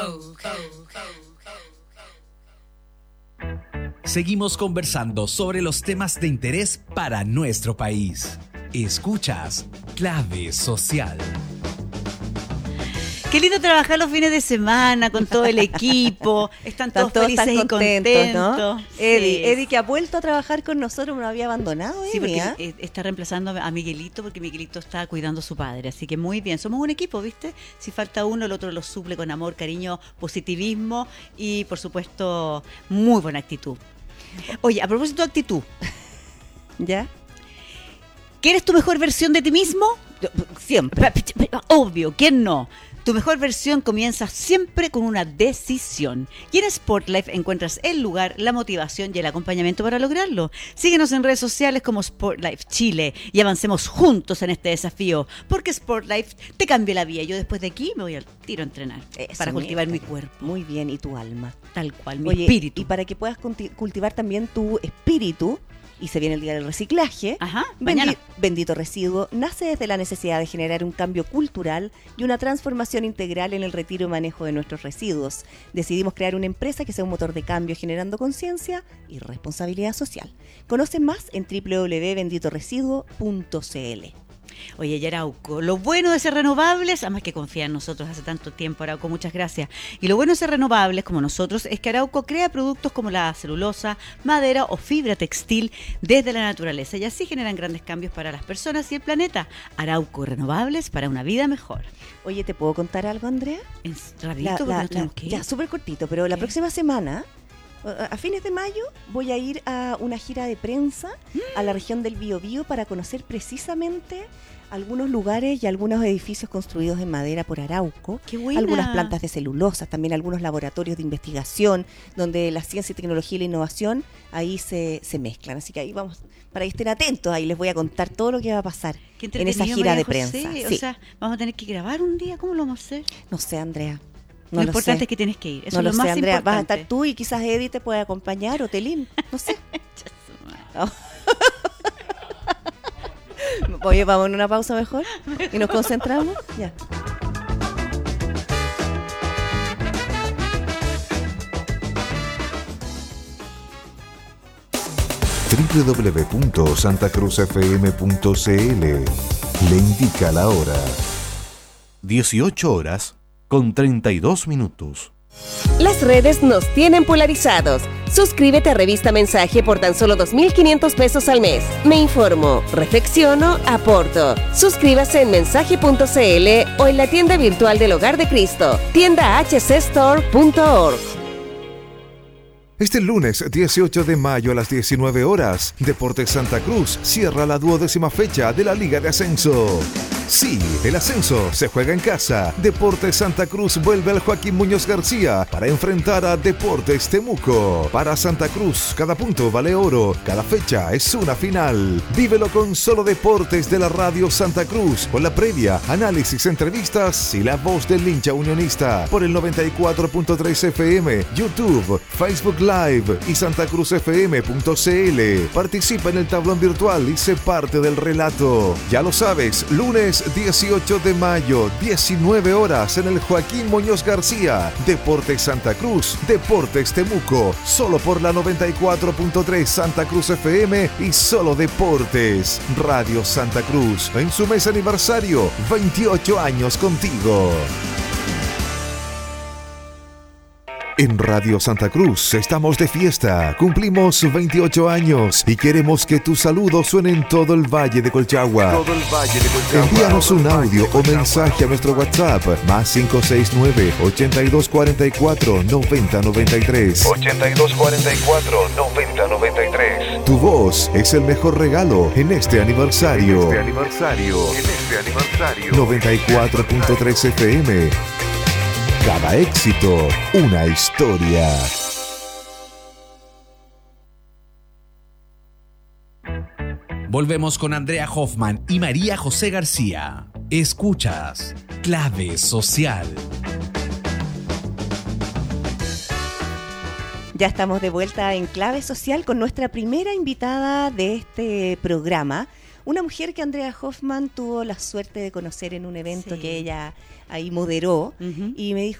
Seguimos conversando sobre los temas de interés para nuestro país. Escuchas Clave Social. Qué lindo trabajar los fines de semana con todo el equipo. Están todos felices y contentos, ¿no? Eddie, que ha vuelto a trabajar con nosotros, nos había abandonado. Sí, porque está reemplazando a Miguelito, porque Miguelito está cuidando a su padre. Así que muy bien, somos un equipo, ¿viste? Si falta uno, el otro lo suple con amor, cariño, positivismo y, por supuesto, muy buena actitud. Oye, a propósito de actitud, ¿ya? ¿Quieres tu mejor versión de ti mismo? Siempre. Obvio, ¿quién no? Tu mejor versión comienza siempre con una decisión. Y en Sportlife encuentras el lugar, la motivación y el acompañamiento para lograrlo. Síguenos en redes sociales como Sportlife Chile y avancemos juntos en este desafío. Porque Sportlife te cambia la vida. Yo después de aquí me voy al tiro a entrenar. Eso, para cultivar mi cuerpo. Muy bien, y tu alma. Tal cual, mi Oye, espíritu. Y para que puedas cultivar también tu espíritu, y se viene el día del reciclaje. Ajá, mañana. Bendito Residuo nace desde la necesidad de generar un cambio cultural y una transformación integral en el retiro y manejo de nuestros residuos. Decidimos crear una empresa que sea un motor de cambio generando conciencia y responsabilidad social. Conoce más en www.benditoresiduo.cl. Oye, y Arauco, lo bueno de ser renovables, además que confía en nosotros hace tanto tiempo, Arauco, muchas gracias. Y lo bueno de ser renovables como nosotros es que Arauco crea productos como la celulosa, madera o fibra textil desde la naturaleza y así generan grandes cambios para las personas y el planeta. Arauco, renovables para una vida mejor. Oye, ¿te puedo contar algo, Andrea? Rapidito, porque nos tenemos que ir. Ya, súper cortito, pero la próxima semana, a fines de mayo, voy a ir a una gira de prensa a la región del Biobío para conocer precisamente algunos lugares y algunos edificios construidos en madera por Arauco. ¡Qué buena! Algunas plantas de celulosa, también algunos laboratorios de investigación donde la ciencia y tecnología y la innovación ahí se mezclan. Así que ahí vamos, para que estén atentos, ahí les voy a contar todo lo que va a pasar en esa gira de prensa. Sí. O sea, vamos a tener que grabar un día, ¿cómo lo vamos a hacer? No sé, Andrea. Lo importante es que tienes que ir. Eso no es lo sé, más Andrea. importante. Vas a estar tú y quizás Eddie te puede acompañar o Telín. No sé. Oye, vamos en una pausa mejor y nos concentramos. Ya. www.santacruzfm.cl le indica la hora. 18:32. Las redes nos tienen polarizados. Suscríbete a Revista Mensaje por tan solo 2.500 pesos al mes. Me informo, reflexiono, aporto. Suscríbase en mensaje.cl o en la tienda virtual del Hogar de Cristo, tiendahcstore.org. Este lunes 18 de mayo a las 19 horas, Deportes Santa Cruz cierra la 12ª fecha de la Liga de Ascenso. Sí, el ascenso se juega en casa. Deportes Santa Cruz vuelve al Joaquín Muñoz García para enfrentar a Deportes Temuco. Para Santa Cruz, cada punto vale oro, cada fecha es una final. Vívelo con Solo Deportes de la Radio Santa Cruz, con la previa, análisis, entrevistas y la voz del hincha unionista por el 94.3 FM, YouTube, Facebook Live y santacruzfm.cl. Participa en el tablón virtual y sé parte del relato. Ya lo sabes, lunes 18 de mayo, 19 horas en el Joaquín Muñoz García. Deportes Santa Cruz, Deportes Temuco, solo por la 94.3 Santa Cruz FM y Solo Deportes. Radio Santa Cruz, en su mes aniversario, 28 años contigo. En Radio Santa Cruz estamos de fiesta, cumplimos 28 años y queremos que tus saludos suenen en todo el Valle de Colchagua. Envíanos un audio o mensaje a nuestro WhatsApp más 569-8244-9093. 8244-9093. Tu voz es el mejor regalo en este aniversario. 94.3 FM. Cada éxito, una historia. Volvemos con Andrea Hoffman y María José García. Escuchas Clave Social. Ya estamos de vuelta en Clave Social con nuestra primera invitada de este programa. Una mujer que Andrea Hoffman tuvo la suerte de conocer en un evento que ella ahí moderó, y me dijo,